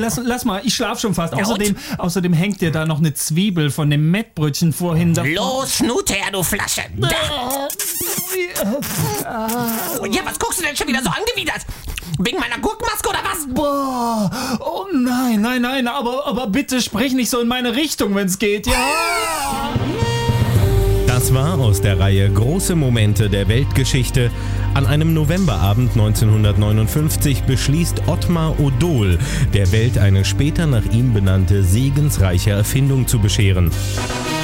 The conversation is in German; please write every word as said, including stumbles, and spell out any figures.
lass, lass mal, ich schlaf schon fast. Ja, Außerdem, außerdem hängt dir da noch eine Zwiebel von dem Mettbrötchen vorhin. Da Los, Schnute her, du Flasche. Da. Ja, was guckst du denn schon wieder so angewidert? Wegen meiner Gurkenmaske oder was? Boah, oh nein, nein, nein, aber, aber bitte sprich nicht so in meine Richtung, wenn's geht, ja? Das war aus der Reihe Große Momente der Weltgeschichte. An einem Novemberabend neunzehnhundertneunundfünfzig beschließt Ottmar Odol, der Welt eine später nach ihm benannte segensreiche Erfindung zu bescheren.